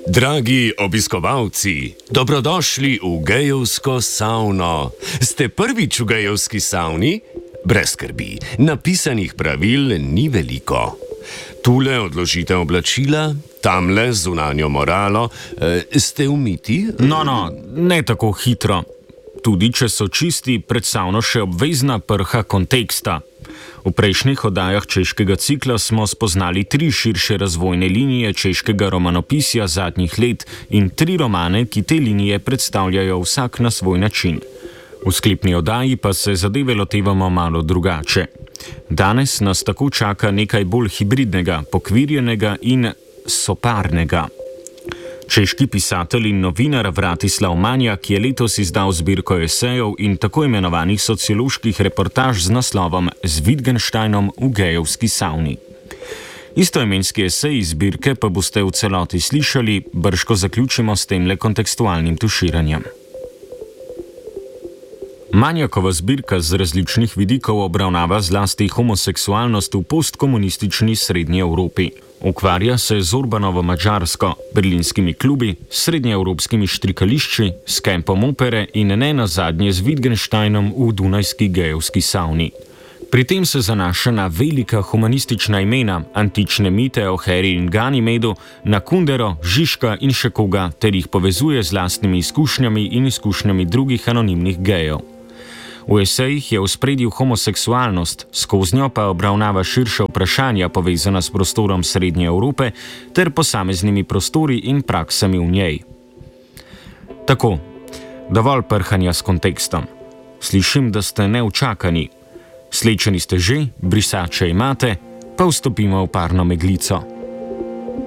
Dragi obiskovalci, dobrodošli v gejevsko savno. Ste prvič v gejevski savni? Brez skrbi, napisanih pravil ni veliko. Tule odložite oblačila, tamle zunanjo moralo. Ste umiti? No, ne tako hitro. Tudi če so čisti, pred savno še obvezna prha konteksta. V prejšnjih oddajah češkega cikla smo spoznali 3 širše razvojne linije češkega romanopisja zadnjih let in 3 romane, ki te linije predstavljajo vsak na svoj način. V sklepni oddaji pa se zadeve lotevamo malo drugače. Danes nas tako čaka nekaj bolj hibridnega, pokvirjenega in soparnega. Češki pisatelj in novinar Vratislav Manjak je letos izdal zbirko esejev in tako imenovanih socioloških reportaž z naslovom Z Wittgensteinom v gejevski savni. Istoimenski esej iz zbirke pa boste v celoti slišali, brško zaključimo s temle kontekstualnim tuširanjem. Manjakova zbirka z različnih vidikov obravnava zlasti homoseksualnost v postkomunistični Srednji Evropi. Ukvarja se z Orbanovo Madžarsko, berlinskimi klubi, srednjeevropskimi štrikališči, s kempom opere in ne nazadnje z Wittgensteinom v dunajski gejevski savni. Pri tem se zanaša na velika humanistična imena, antične mite o Heri in Ganimedu, na Kundero, Žižka in še koga, ter jih povezuje z lastnimi izkušnjami in izkušnjami drugih anonimnih gejev. V esejih je v ospredju homoseksualnost, skoznjo pa obravnava širša vprašanja povezana s prostorom Srednje Evrope ter posameznimi prostori in praksami v njej. Tako, dovolj prhanja s kontekstom. Slišim, da ste neučakani. Slečeni ste že, brisače imate, pa vstopimo v parno meglico.